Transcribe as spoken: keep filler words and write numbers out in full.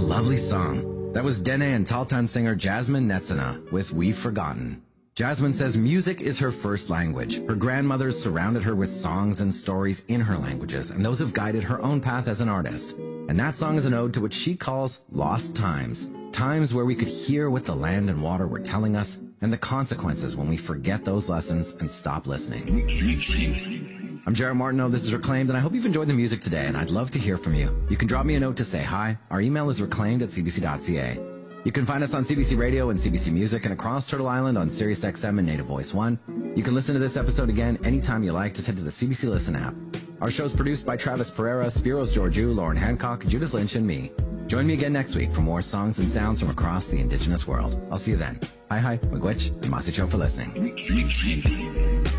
lovely song. That was Dene and Taltan singer Jasmine Netsina with We've Forgotten. Jasmine says music is her first language. Her grandmothers surrounded her with songs and stories in her languages, and those have guided her own path as an artist. And that song is an ode to what she calls lost times. Times where we could hear what the land and water were telling us, and the consequences when we forget those lessons and stop listening. I'm Jarrett Martineau, this is Reclaimed, and I hope you've enjoyed the music today, and I'd love to hear from you. You can drop me a note to say hi. Our email is reclaimed at c b c dot c a. You can find us on C B C Radio and C B C Music and across Turtle Island on Sirius X M and Native Voice one. You can listen to this episode again anytime you like. Just head to the C B C Listen app. Our show's produced by Travis Pereira, Spiros Georgiou, Lauren Hancock, Judith Lynch, and me. Join me again next week for more songs and sounds from across the Indigenous world. I'll see you then. Hi hi, Miigwech, and Masicho for listening.